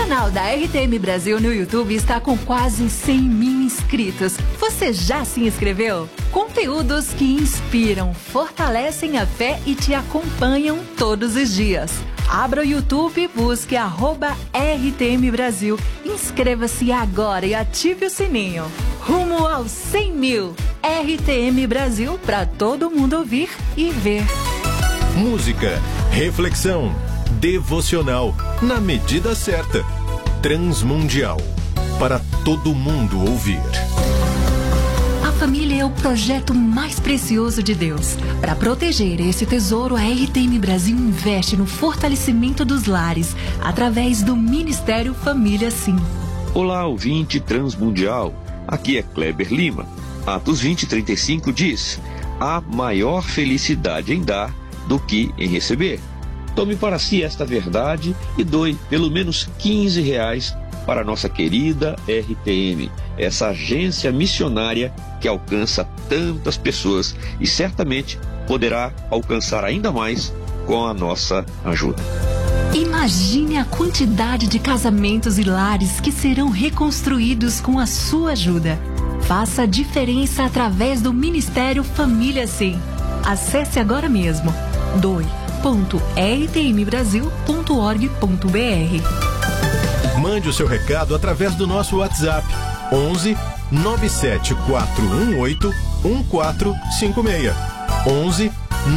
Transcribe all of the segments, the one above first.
canal da RTM Brasil no YouTube está com quase 100 mil inscritos. Você já se inscreveu? Conteúdos que inspiram, fortalecem a fé e te acompanham todos os dias. Abra o YouTube e busque @RTM Brasil. Inscreva-se agora e ative o sininho. Rumo aos 100 mil. RTM Brasil para todo mundo ouvir e ver. Música, reflexão, devocional, na medida certa. Transmundial, para todo mundo ouvir. A família é o projeto mais precioso de Deus. Para proteger esse tesouro, a RTM Brasil investe no fortalecimento dos lares, através do Ministério Família Sim. Olá, ouvinte Transmundial. Aqui é Kleber Lima. Atos 20:35 diz: há maior felicidade em dar do que em receber. Tome para si esta verdade e doe pelo menos R$15 para a nossa querida RTM, essa agência missionária que alcança tantas pessoas e certamente poderá alcançar ainda mais com a nossa ajuda. Imagine a quantidade de casamentos e lares que serão reconstruídos com a sua ajuda. Faça a diferença através do Ministério Família Sim. Acesse agora mesmo doe.rtmbrasil.org.br. Mande o seu recado através do nosso WhatsApp 11 97418 1456. 11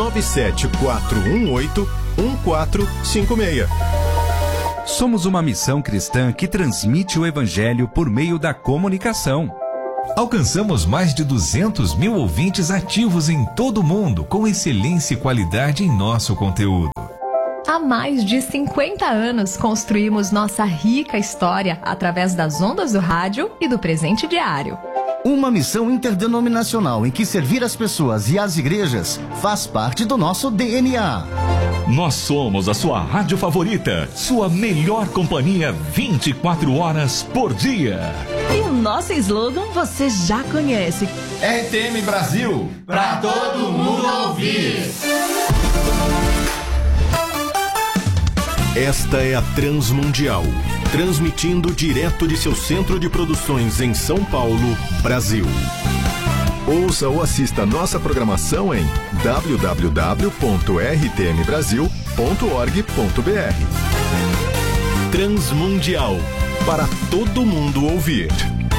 97418 1456. Somos uma missão cristã que transmite o Evangelho por meio da comunicação. Alcançamos mais de 200 mil ouvintes ativos em todo o mundo, com excelência e qualidade em nosso conteúdo. Há mais de 50 anos construímos nossa rica história através das ondas do rádio e do presente diário. Uma missão interdenominacional em que servir as pessoas e as igrejas faz parte do nosso DNA. Nós somos a sua rádio favorita, sua melhor companhia 24 horas por dia. E o nosso slogan você já conhece. RTM Brasil, pra todo mundo ouvir. Esta é a Transmundial, transmitindo direto de seu centro de produções em São Paulo, Brasil. Ouça ou assista nossa programação em www.rtmbrasil.org.br. Transmundial, para todo mundo ouvir.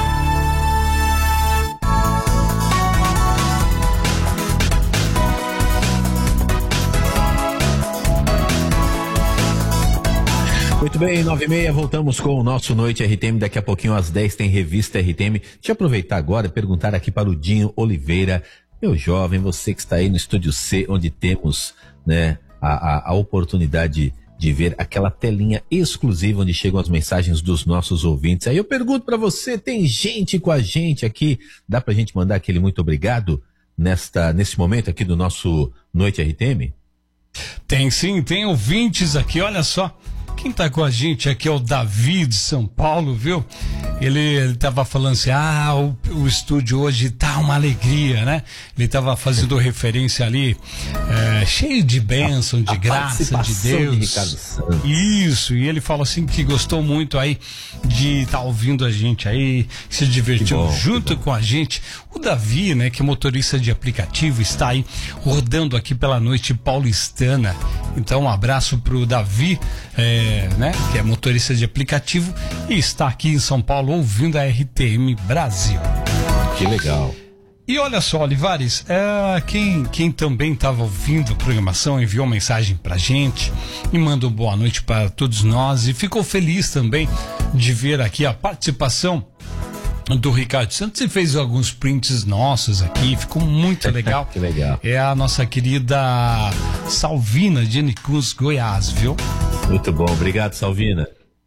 Muito bem, 9h30, voltamos com o nosso Noite RTM. Daqui a pouquinho, às 10, tem Revista RTM. Deixa eu aproveitar agora e perguntar aqui para o Dinho Oliveira. Meu jovem, você que está aí no Estúdio C, onde temos, né, a oportunidade de ver aquela telinha exclusiva onde chegam as mensagens dos nossos ouvintes. Aí eu pergunto para você, tem gente com a gente aqui? Dá pra gente mandar aquele muito obrigado nesse momento aqui do nosso Noite RTM? Tem sim, tem ouvintes aqui, olha só. Quem tá com a gente aqui é o Davi de São Paulo, viu? Ele tava falando assim, o estúdio hoje tá uma alegria, né? Ele tava fazendo referência ali, cheio de bênção, de graça de Deus. De Ricardo Santos. Isso, e ele falou assim que gostou muito aí de estar ouvindo a gente aí, se divertiu junto com a gente. O Davi, né, que é motorista de aplicativo, está aí rodando aqui pela noite paulistana. Então, um abraço pro Davi, né, que é motorista de aplicativo e está aqui em São Paulo ouvindo a RTM Brasil. Que legal. E olha só, Olivares, quem também estava ouvindo a programação enviou mensagem pra gente e mandou boa noite para todos nós e ficou feliz também de ver aqui a participação do Ricardo Santos e fez alguns prints nossos aqui, ficou muito legal. Que legal. É a nossa querida Salvina de Nicus, Goiás, viu? Muito bom, obrigado, Salvina.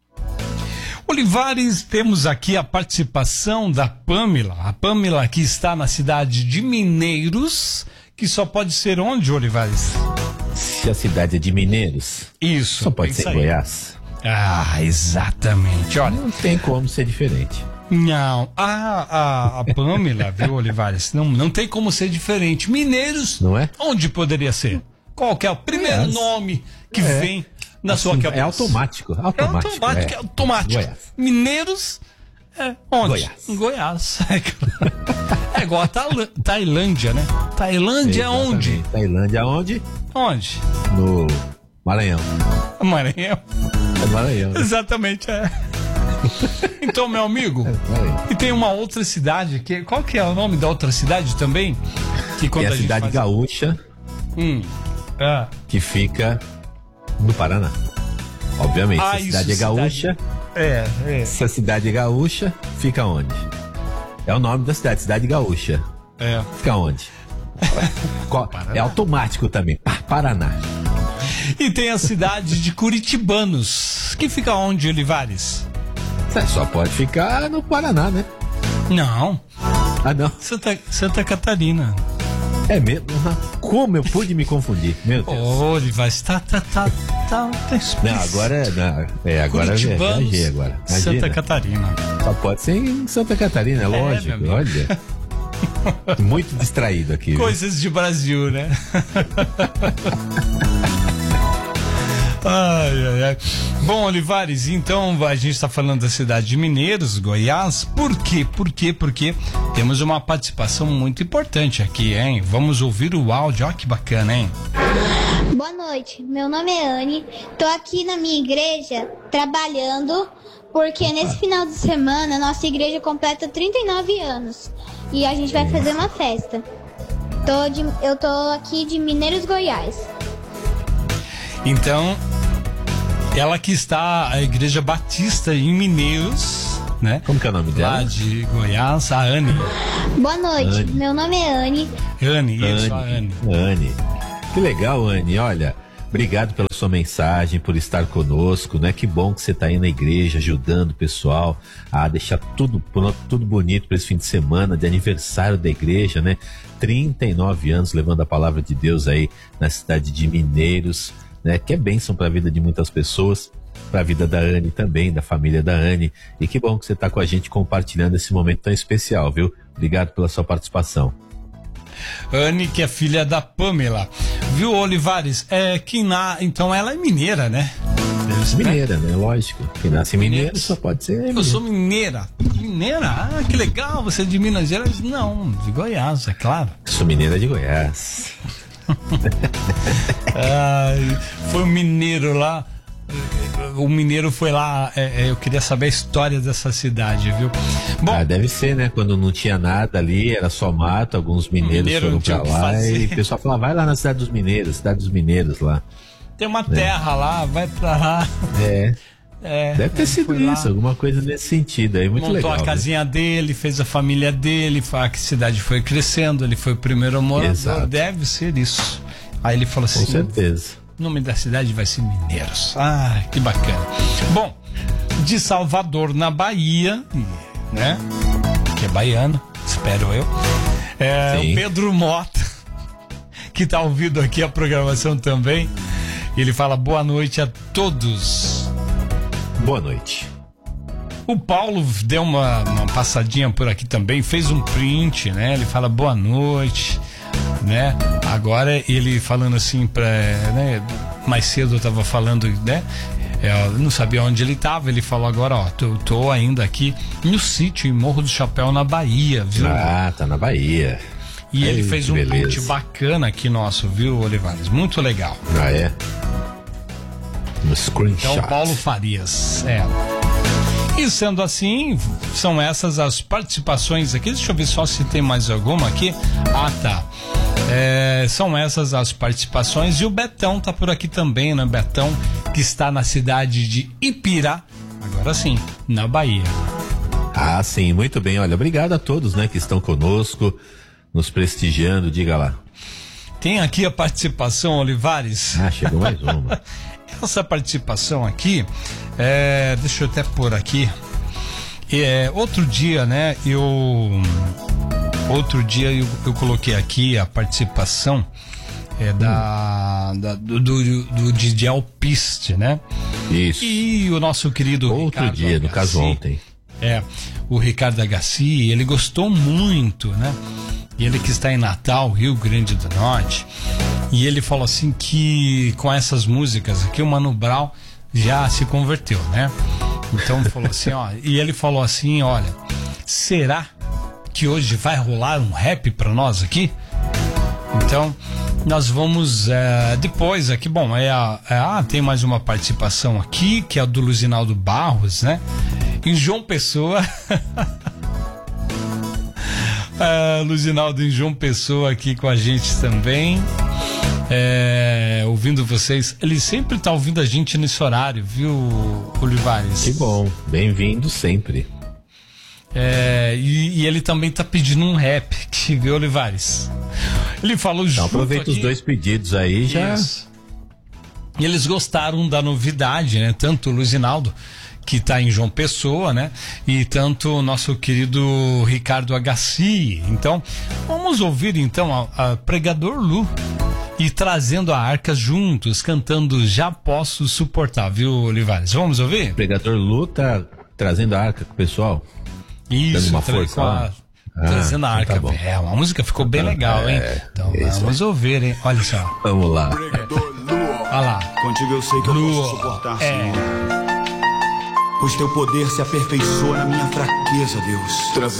Olivares, temos aqui a participação da Pamela. A Pamela que está na cidade de Mineiros, que só pode ser onde, Olivares? Se a cidade é de Mineiros, isso, só pode ser Goiás. Ah, exatamente. Olha, não tem como ser diferente. Não, a Pamela, viu, Olivares? Não tem como ser diferente. Mineiros, não é? Onde poderia ser? Qual que é o primeiro nome que vem na sua cabeça? É automático. É automático. Goiás. Mineiros, onde? Goiás. É igual a Tailândia, né? Tailândia é onde? Tailândia onde? Onde? No Maranhão. Maranhão? É Maranhão. Exatamente, Então, meu amigo, e tem uma outra cidade, qual que é o nome da outra cidade também? Que quando é a cidade gaúcha, que fica no Paraná. Obviamente, a cidade é gaúcha. Essa cidade gaúcha fica onde? É o nome da cidade gaúcha. Fica onde? É automático também, Paraná. E tem a cidade de Curitibanos, que fica onde, Olivares? Só pode ficar no Paraná, né? Não. Não. Santa Catarina. É mesmo? Como eu pude me confundir? Meu Deus. Olivares, tá não, agora viajei agora. Imagina. Santa Catarina. Só pode ser em Santa Catarina, lógico. Olha. Muito distraído aqui. Coisas de Brasil, né? Ai. Bom, Olivares, então a gente está falando da cidade de Mineiros, Goiás. Por quê? Porque temos uma participação muito importante aqui, hein? Vamos ouvir o áudio. Olha que bacana, hein? Boa noite, meu nome é Anne. Tô aqui na minha igreja trabalhando porque nesse final de semana nossa igreja completa 39 anos e a gente vai fazer uma festa. Eu tô aqui de Mineiros, Goiás. Então, ela que está, a Igreja Batista em Mineiros, né? Como que é o nome dela? Lá de Goiás, a Anne. Boa noite, meu nome é Anne. Anne. Que legal, Anne. Olha, obrigado pela sua mensagem, por estar conosco, né? Que bom que você está aí na igreja, ajudando o pessoal a deixar tudo pronto, tudo bonito para esse fim de semana de aniversário da igreja, né? 39 anos levando a palavra de Deus aí na cidade de Mineiros, né, que é bênção para a vida de muitas pessoas, para a vida da Anne também, da família da Anne. E que bom que você está com a gente compartilhando esse momento tão especial, viu? Obrigado pela sua participação. Anne, que é filha da Pamela. Viu, Olivares? Então ela é mineira, né? Mineira, né? Lógico. Quem nasce mineiro só pode ser mineiro. Eu sou mineira. Mineira? Ah, que legal. Você é de Minas Gerais? Não, de Goiás, é claro. Sou mineira de Goiás. Foi um mineiro lá. O mineiro foi lá. Eu queria saber a história dessa cidade, viu? Bom, deve ser, né? Quando não tinha nada ali, era só mato. Alguns mineiros foram pra lá e o pessoal falava: vai lá na cidade dos mineiros lá. Tem uma terra lá, vai pra lá. Deve ter sido isso, alguma coisa nesse sentido aí, muito legal. Montou a casinha dele, fez a família dele, a cidade foi crescendo, ele foi o primeiro morador. Exato. Deve ser isso. Aí ele falou assim: com certeza. O nome da cidade vai ser Mineiros. Ah, que bacana. Bom, de Salvador, na Bahia, né? Que é baiano, espero eu. O Pedro Mota, que tá ouvindo aqui a programação também. Ele fala: boa noite a todos. Boa noite. O Paulo deu uma passadinha por aqui também, fez um print, né? Ele fala: boa noite, né? Agora ele falando assim né? Mais cedo eu tava falando, né? Eu não sabia onde ele tava, ele falou agora: ó, tô ainda aqui no sítio em Morro do Chapéu, na Bahia, viu? Tá na Bahia. E ele fez um print bacana aqui nosso, viu, Olivares? Muito legal. No screenshot. Então, Paulo Farias. E sendo assim, são essas as participações aqui. Deixa eu ver só se tem mais alguma aqui. Tá. São essas as participações. E o Betão tá por aqui também, né? Betão, que está na cidade de Ipirá, agora sim, na Bahia. Sim, muito bem. Olha, obrigado a todos, né, que estão conosco, nos prestigiando. Diga lá. Tem aqui a participação, Olivares. Chegou mais uma. Essa participação aqui, deixa eu até pôr aqui. Outro dia, né, eu coloquei aqui a participação do DJ Alpiste, né? Isso. E o nosso querido Outro Ricardo dia, Agassi, no caso ontem. o Ricardo Agassi, ele gostou muito, né? Ele que está em Natal, Rio Grande do Norte, e ele falou assim que com essas músicas aqui o Mano Brown já se converteu, né? Então falou assim, e ele falou assim, olha, será que hoje vai rolar um rap pra nós aqui? Então nós vamos depois aqui, bom, tem mais uma participação aqui, que é a do Luzinaldo Barros, né? Em João Pessoa. Luzinaldo em João Pessoa aqui com a gente também, ouvindo vocês. Ele sempre tá ouvindo a gente nesse horário, viu, Olivares? Que bom, bem-vindo sempre. E ele também tá pedindo um rap, viu, Olivares? Ele falou junto aproveita aqui, os dois pedidos aí já. Isso. E eles gostaram da novidade, né? Tanto o Luzinaldo, que está em João Pessoa, né? E tanto o nosso querido Ricardo Agassi. Então, vamos ouvir então a Pregador Lu e Trazendo a Arca juntos, cantando Já Posso Suportar, viu, Olivares? Vamos ouvir? Pregador Lu tá trazendo a arca com o pessoal? Isso, dando uma força. Trazendo a arca. Tá, a música ficou bem legal, hein? Então vamos ouvir, hein? Olha só. Vamos lá. Olha lá. Contigo eu sei que eu posso suportar, Senhor. Pois teu poder se aperfeiçoa na minha fraqueza, Deus.